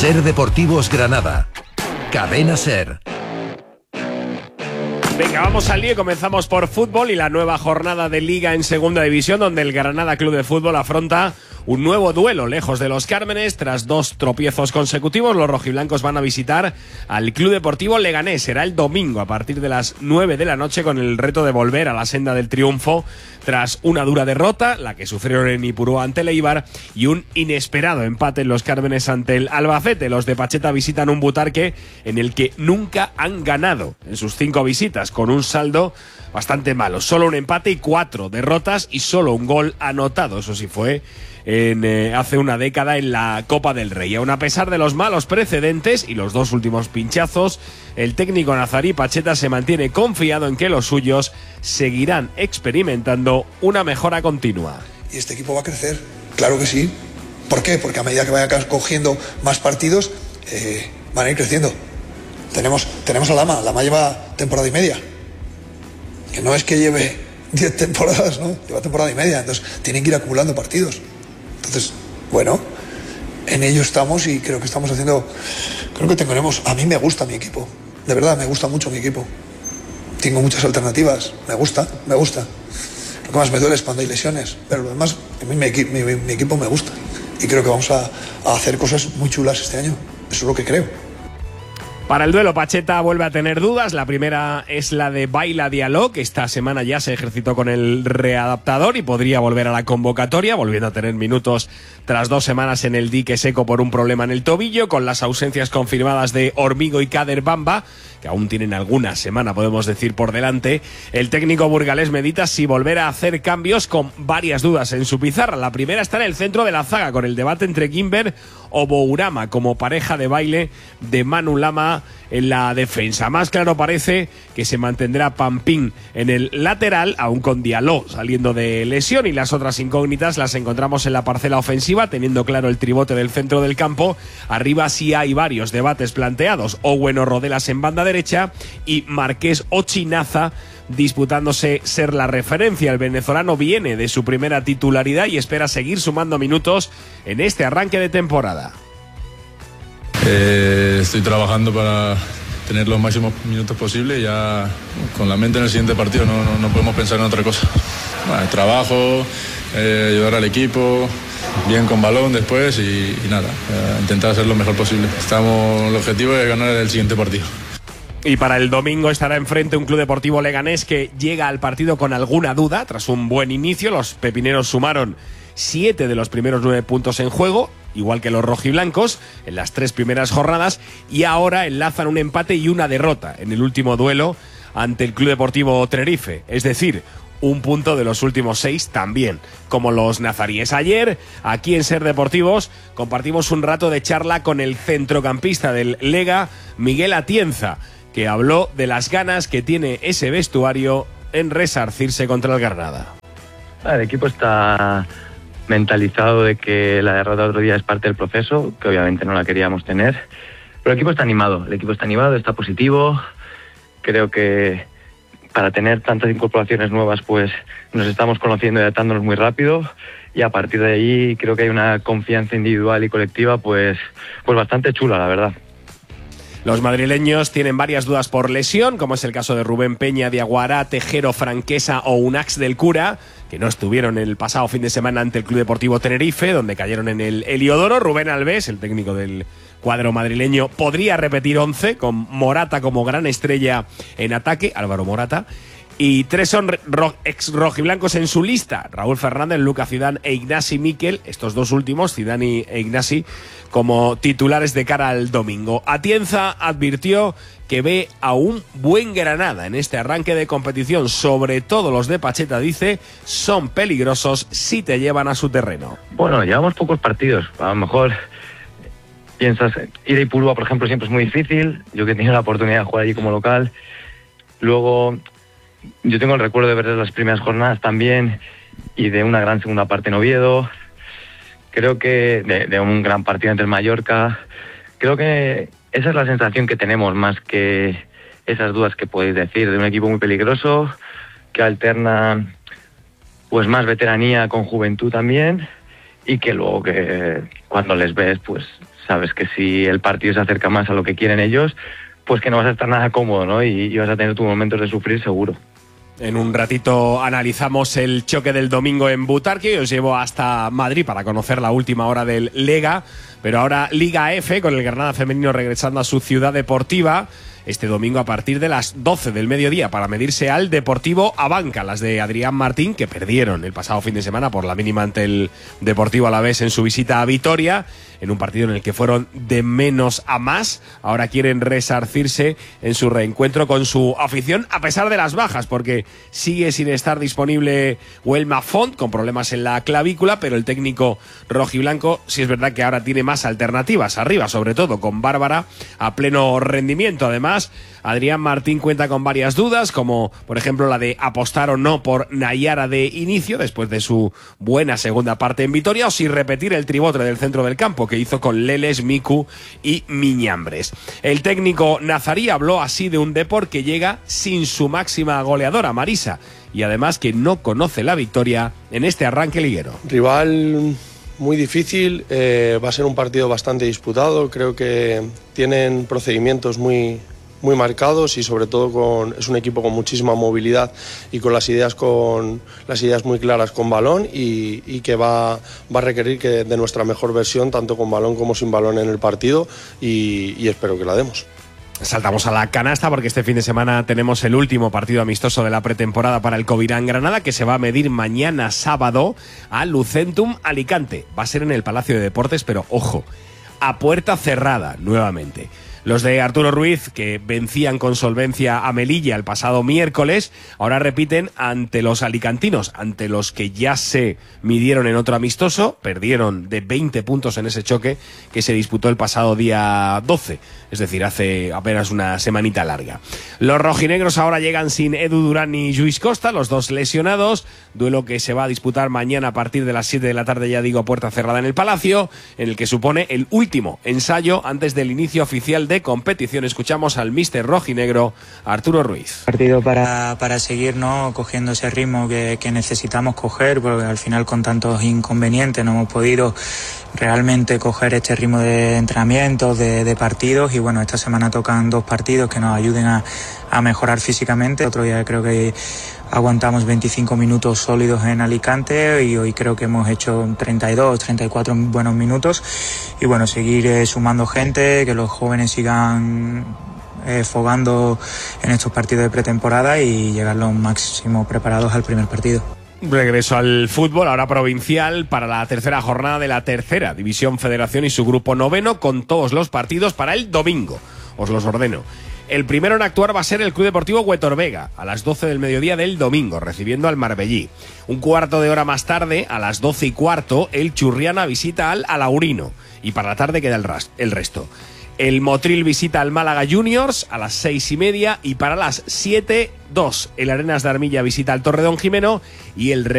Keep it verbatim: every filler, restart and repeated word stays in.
Ser Deportivos Granada. Cadena Ser. Venga, vamos al lío. Comenzamos por fútbol y la nueva jornada de Liga en Segunda División, donde el Granada Club de Fútbol afronta un nuevo duelo lejos de los Cármenes. Tras dos tropiezos consecutivos, los rojiblancos van a visitar al Club Deportivo Leganés. Será el domingo a partir de las nueve de la noche, con el reto de volver a la senda del triunfo tras una dura derrota, la que sufrieron en Ipurúa ante el Eibar, y un inesperado empate en los Cármenes ante el Albacete. Los de Pacheta visitan un Butarque en el que nunca han ganado en sus cinco visitas, con un saldo bastante malo. Solo un empate y cuatro derrotas y solo un gol anotado. Eso sí fue en, eh, hace una década en la Copa del Rey. Aun a pesar de los malos precedentes y los dos últimos pinchazos, el técnico nazarí Pacheta se mantiene confiado en que los suyos seguirán experimentando una mejora continua. Y este equipo va a crecer, claro que sí. ¿Por qué? Porque a medida que vaya cogiendo más partidos, eh, van a ir creciendo. Tenemos, tenemos a Lama, Lama lleva temporada y media. Que no es que lleve diez temporadas, ¿no? Lleva temporada y media, entonces tienen que ir acumulando partidos. Entonces, bueno, en ello estamos y creo que estamos haciendo, creo que tenemos, a mí me gusta mi equipo, de verdad me gusta mucho mi equipo. Tengo muchas alternativas, me gusta, me gusta. Lo que más me duele es cuando hay lesiones, pero lo demás, a mí mi, mi, mi, mi equipo me gusta y creo que vamos a, a hacer cosas muy chulas este año, eso es lo que creo. Para el duelo, Pacheta vuelve a tener dudas. La primera es la de Baila Diallo, que esta semana ya se ejercitó con el readaptador y podría volver a la convocatoria, volviendo a tener minutos tras dos semanas en el dique seco por un problema en el tobillo, con las ausencias confirmadas de Hormigo y Kader Bamba, que aún tienen alguna semana, podemos decir, por delante. El técnico burgalés medita si volver a hacer cambios, con varias dudas en su pizarra. La primera está en el centro de la zaga, con el debate entre Gimber o Bourama como pareja de baile de Manu Lama en la defensa. Más claro parece que se mantendrá Pampín en el lateral, aún con Diallo saliendo de lesión, y las otras incógnitas las encontramos en la parcela ofensiva, teniendo claro el tribote del centro del campo. Arriba sí hay varios debates planteados: Owen o Rodelas en banda derecha y Marqués o Chinaza disputándose ser la referencia. El venezolano viene de su primera titularidad y espera seguir sumando minutos en este arranque de temporada. Eh, estoy trabajando para tener los máximos minutos posibles, ya con la mente en el siguiente partido, no, no, no podemos pensar en otra cosa. Bueno, trabajo, eh, ayudar al equipo, bien con balón después y, y nada, eh, intentar hacer lo mejor posible. Estamos, el objetivo es ganar el siguiente partido. Y para el domingo estará enfrente un Club Deportivo Leganés que llega al partido con alguna duda tras un buen inicio. Los pepineros sumaron siete de los primeros nueve puntos en juego, igual que los rojiblancos en las tres primeras jornadas, y ahora enlazan un empate y una derrota en el último duelo ante el Club Deportivo Tenerife, es decir, un punto de los últimos seis también, como los nazaríes. Ayer, aquí en Ser Deportivos, compartimos un rato de charla con el centrocampista del Lega, Miguel Atienza, que habló de las ganas que tiene ese vestuario en resarcirse contra el Granada. El equipo está mentalizado de que la derrota otro día es parte del proceso, que obviamente no la queríamos tener, pero el equipo está animado, el equipo está animado, está positivo. Creo que para tener tantas incorporaciones nuevas, pues nos estamos conociendo y adaptándonos muy rápido, y a partir de ahí creo que hay una confianza individual y colectiva pues, pues bastante chula, la verdad. Los madrileños tienen varias dudas por lesión, como es el caso de Rubén Peña, Diaguará, Tejero, Franquesa o Unax del Cura, que no estuvieron el pasado fin de semana ante el Club Deportivo Tenerife, donde cayeron en el Heliodoro. Rubén Alves, el técnico del cuadro madrileño, podría repetir once, con Morata como gran estrella en ataque, Álvaro Morata, y tres son ro- ex rojiblancos en su lista: Raúl Fernández, Lucas Zidane e Ignasi Miquel, estos dos últimos, Zidane e Ignasi, como titulares de cara al domingo. Atienza advirtió que ve a un buen Granada en este arranque de competición. Sobre todo los de Pacheta, dice, son peligrosos si te llevan a su terreno. Bueno, llevamos pocos partidos, a lo mejor piensas, ir a Ipurúa, por ejemplo, siempre es muy difícil. Yo que he tenido la oportunidad de jugar allí como local, luego yo tengo el recuerdo de ver las primeras jornadas también y de una gran segunda parte en Oviedo. Creo que de, de un gran partido ante el Mallorca. Creo que esa es la sensación que tenemos, más que esas dudas que podéis decir, de un equipo muy peligroso que alterna pues más veteranía con juventud también, y que luego que cuando les ves pues sabes que si el partido se acerca más a lo que quieren ellos, pues que no vas a estar nada cómodo, ¿no? Y, y vas a tener tus momentos de sufrir seguro. En un ratito analizamos el choque del domingo en Butarque y os llevo hasta Madrid para conocer la última hora del Lega, pero ahora Liga F, con el Granada femenino regresando a su ciudad deportiva este domingo a partir de las doce del mediodía para medirse al Deportivo Abanca, las de Adrián Martín, que perdieron el pasado fin de semana por la mínima ante el Deportivo Alavés en su visita a Vitoria, en un partido en el que fueron de menos a más. Ahora quieren resarcirse en su reencuentro con su afición, a pesar de las bajas, porque sigue sin estar disponible Huelma Font, con problemas en la clavícula, pero el técnico rojiblanco sí es verdad que ahora tiene más alternativas arriba, sobre todo con Bárbara a pleno rendimiento. Además, Adrián Martín cuenta con varias dudas, como por ejemplo la de apostar o no por Nayara de inicio después de su buena segunda parte en Vitoria, o si repetir el tribote del centro del campo que hizo con Leles, Miku y Miñambres. El técnico nazarí habló así de un Depor que llega sin su máxima goleadora, Marisa, y además que no conoce la victoria en este arranque liguero. Rival muy difícil, eh, va a ser un partido bastante disputado, creo que tienen procedimientos muy muy marcados y sobre todo con, es un equipo con muchísima movilidad y con las ideas con las ideas muy claras con balón y, y que va, va a requerir que de nuestra mejor versión tanto con balón como sin balón en el partido y, y espero que la demos. Saltamos a la canasta porque este fin de semana tenemos el último partido amistoso de la pretemporada para el Covirán Granada, que se va a medir mañana sábado a Lucentum Alicante. Va a ser en el Palacio de Deportes, pero ojo, a puerta cerrada nuevamente. Los de Arturo Ruiz, que vencían con solvencia a Melilla el pasado miércoles, ahora repiten ante los alicantinos, ante los que ya se midieron en otro amistoso, perdieron de veinte puntos en ese choque que se disputó el pasado día doce, es decir, hace apenas una semanita larga. Los rojinegros ahora llegan sin Edu Durán y Lluís Costa, los dos lesionados, duelo que se va a disputar mañana a partir de las siete de la tarde, ya digo, a puerta cerrada en el Palacio, en el que supone el último ensayo antes del inicio oficial de de competición. Escuchamos al míster rojinegro Arturo Ruiz. Partido para, para seguir, ¿no?, cogiendo ese ritmo que, que necesitamos coger, porque al final con tantos inconvenientes no hemos podido realmente coger este ritmo de entrenamientos, de, de partidos, y bueno, esta semana tocan dos partidos que nos ayuden a, a mejorar físicamente. Otro día creo que aguantamos veinticinco minutos sólidos en Alicante y hoy creo que hemos hecho treinta y dos, treinta y cuatro buenos minutos y bueno, seguir eh, sumando gente, que los jóvenes sigan eh, fogando en estos partidos de pretemporada y llegar lo máximo preparados al primer partido. Regreso al fútbol, ahora provincial, para la tercera jornada de la tercera División Federación y su grupo noveno, con todos los partidos para el domingo. Os los ordeno. El primero en actuar va a ser el Club Deportivo Huetorvega, a las doce del mediodía del domingo, recibiendo al Marbellí. Un cuarto de hora más tarde, a las doce y cuarto, el Churriana visita al Alaurino. Y para la tarde queda el, ras- el resto. El Motril visita al Málaga Juniors a las seis y media y para las siete, dos. El Arenas de Armilla visita al Torredón Jimeno y el